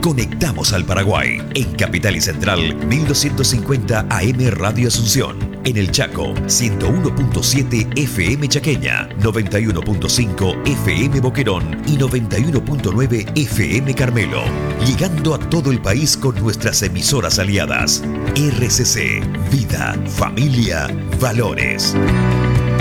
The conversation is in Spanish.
Conectamos al Paraguay. En Capital y Central, 1250 AM Radio Asunción. En el Chaco, 101.7 FM Chaqueña, 91.5 FM Boquerón y 91.9 FM Carmelo. Llegando a todo el país con nuestras emisoras aliadas. RCC, vida, familia, valores.